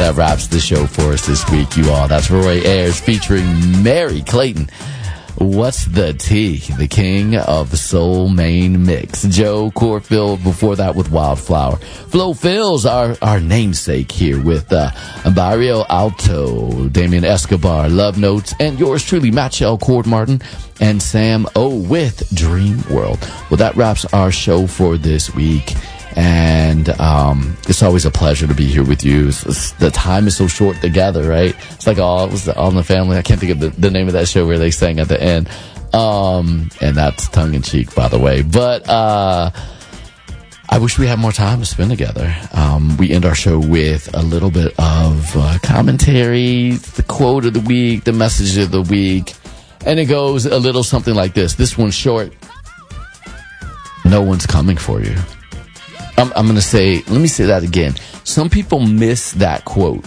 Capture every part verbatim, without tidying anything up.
that wraps the show for us this week, you all. That's Roy Ayers featuring Mary Clayton. What's the Tea? The king of the soul main mix. Joe Corfield before that with Wildflower. Flo Phil's our, our namesake here with uh, Barrio Alto, Damian Escobar, Love Notes, and yours truly, Matchell Cord Martin and Sam O with Dream World. Well, that wraps our show for this week. And um, it's always a pleasure to be here with you. It's, it's, the time is so short together, right? It's like all, it was the, All in the Family. I can't think of the, the name of that show where they sang at the end. Um, and that's tongue-in-cheek, by the way. But uh, I wish we had more time to spend together. Um, we end our show with a little bit of uh, commentary, the quote of the week, the message of the week. And it goes a little something like this. This one's short. No one's coming for you. I'm, I'm going to say, let me say that again. Some people miss that quote.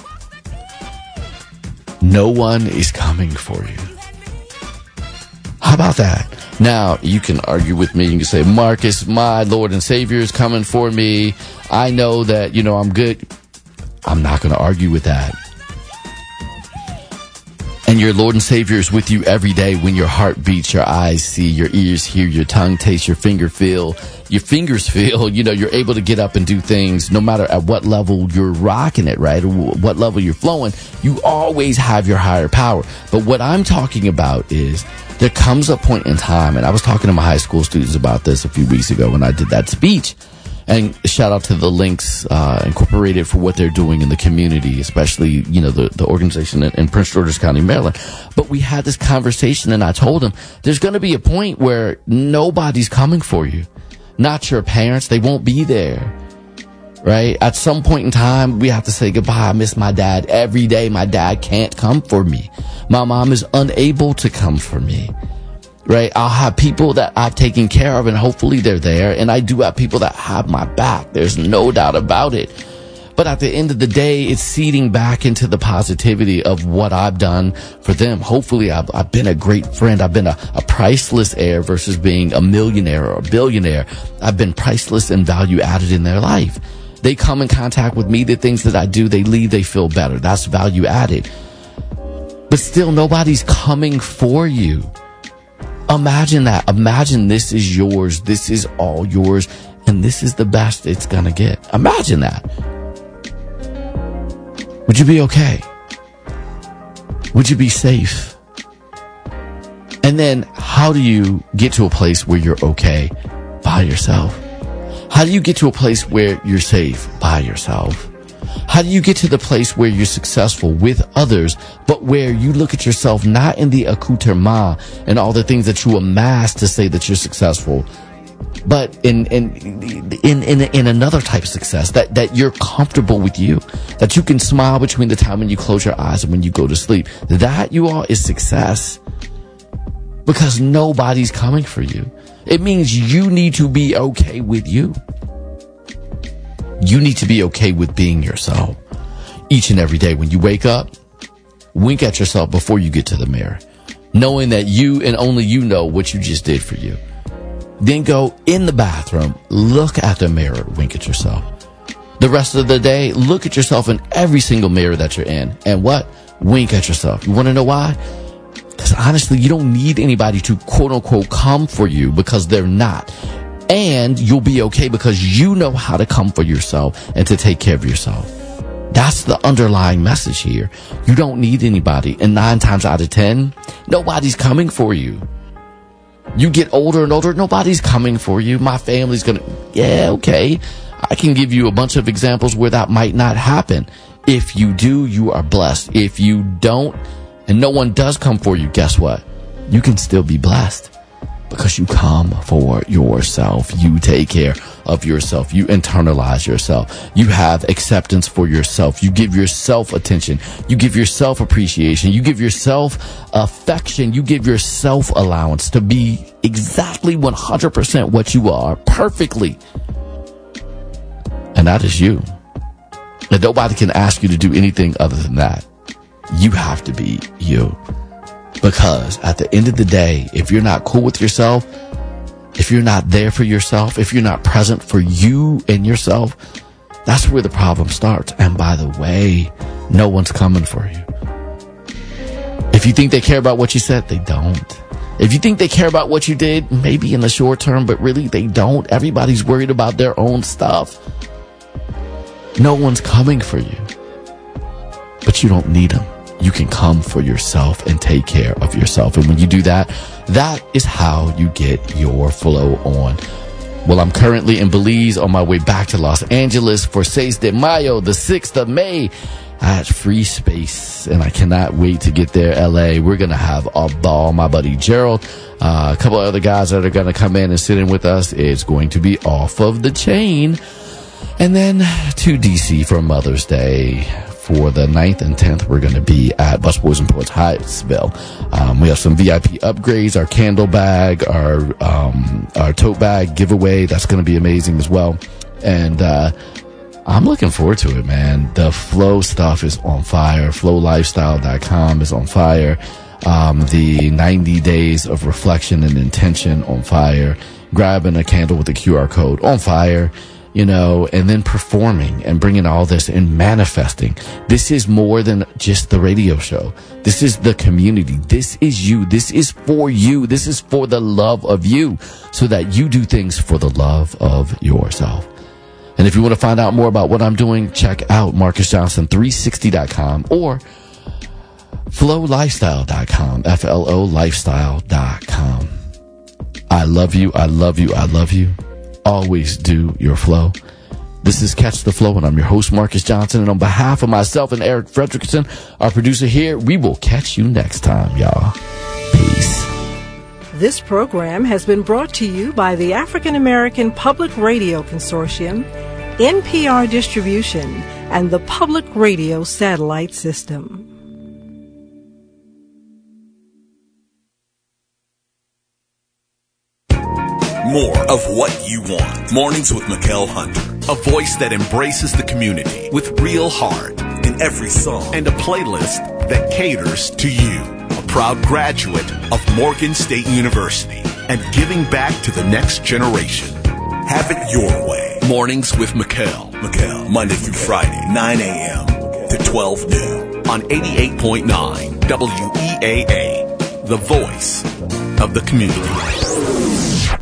No one is coming for you. How about that? Now, you can argue with me. You can say, Marcus, my Lord and Savior is coming for me. I know that, you know, I'm good. I'm not going to argue with that. And your Lord and Savior is with you every day when your heart beats, your eyes see, your ears hear, your tongue taste, your finger feel, your fingers feel. You know, you're able to get up and do things no matter at what level you're rocking it, right? Or what level you're flowing. You always have your higher power. But what I'm talking about is there comes a point in time, and I was talking to my high school students about this a few weeks ago when I did that speech. And shout out to the Links uh, Incorporated for what they're doing in the community, especially, you know, the, the organization in, in Prince George's County, Maryland. But we had this conversation, and I told them there's going to be a point where nobody's coming for you. Not your parents. They won't be there. Right? At some point in time, we have to say goodbye. I miss my dad every day. My dad can't come for me. My mom is unable to come for me. Right? I'll have people that I've taken care of, and hopefully they're there. And I do have people that have my back. There's no doubt about it. But at the end of the day, it's seeding back into the positivity of what I've done for them. Hopefully, I've, I've been a great friend. I've been a, a priceless heir versus being a millionaire or a billionaire. I've been priceless and value added in their life. They come in contact with me. The things that I do, they leave, they feel better. That's value added. But still, nobody's coming for you. Imagine that. Imagine this is yours. This is all yours. And this is the best it's going to get. Imagine that. Would you be okay? Would you be safe? And then how do you get to a place where you're okay by yourself? How do you get to a place where you're safe by yourself? How do you get to the place where you're successful with others, but where you look at yourself not in the accoutrement and all the things that you amass to say that you're successful, but in in in in, in another type of success, that, that you're comfortable with you, that you can smile between the time when you close your eyes and when you go to sleep. That, you all, is success. Because nobody's coming for you. It means you need to be okay with you. You need to be okay with being yourself. Each and every day when you wake up, wink at yourself before you get to the mirror, knowing that you and only you know what you just did for you. Then go in the bathroom, look at the mirror, wink at yourself. The rest of the day, look at yourself in every single mirror that you're in. And what? Wink at yourself. You want to know why? Because honestly, you don't need anybody to quote unquote come for you, because they're not. And you'll be okay because you know how to come for yourself and to take care of yourself. That's the underlying message here. You don't need anybody. And nine times out of ten, nobody's coming for you. You get older and older, nobody's coming for you. My family's gonna, yeah, okay. I can give you a bunch of examples where that might not happen. If you do, you are blessed. If you don't, and no one does come for you, guess what? You can still be blessed. Because you come for yourself. You take care of yourself. You internalize yourself. You have acceptance for yourself. You give yourself attention. You give yourself appreciation. You give yourself affection. You give yourself allowance to be exactly one hundred percent what you are, perfectly. And that is you. And nobody can ask you to do anything other than that. You have to be you. Because at the end of the day, if you're not cool with yourself, if you're not there for yourself, if you're not present for you and yourself, That's where the problem starts. And by the way, no one's coming for you. If you think they care about what you said, they don't. If you think they care about what you did, maybe in the short term, but really they don't. Everybody's worried about their own stuff. No one's coming for you. But you don't need them. You can come for yourself and take care of yourself. And when you do that, that is how you get your flow on. Well, I'm currently in Belize on my way back to Los Angeles for seis de mayo, the sixth of May at Free Space. And I cannot wait to get there, L A. We're going to have a ball. My buddy Gerald, uh, a couple of other guys that are going to come in and sit in with us. It's going to be off of the chain. And then to D C for Mother's Day. For the ninth and tenth, we're going to be at Busboys and Poets Hyattsville. Um, we have some V I P upgrades, our candle bag, our um, our tote bag giveaway. That's going to be amazing as well. And uh, I'm looking forward to it, man. The Flow stuff is on fire. flow lifestyle dot com is on fire. Um, the ninety days of reflection and intention on fire. Grabbing a candle with a Q R code on fire. You know, and then performing and bringing all this and manifesting. This is more than just the radio show. This is the community. This is you. This is for you. This is for the love of you, so that you do things for the love of yourself. And if you want to find out more about what I'm doing, check out Marcus Johnson three sixty dot com or flow lifestyle dot com, F L O lifestyle dot com. I love you. I love you. I love you. Always do your flow. This is Catch the Flow, and I'm your host, Marcus Johnson. And on behalf of myself and Eric Fredrickson, our producer here, we will catch you next time, y'all. Peace. This program has been brought to you by the African American Public Radio Consortium, N P R Distribution, and the Public Radio Satellite System. More of what you want. Mornings with Mikkel Hunter. A voice that embraces the community with real heart in every song and a playlist that caters to you. A proud graduate of Morgan State University and giving back to the next generation. Have it your way. Mornings with Mikkel. Mikkel. Monday through Friday, nine a.m. to twelve noon on eighty-eight point nine W E A A. The voice of the community.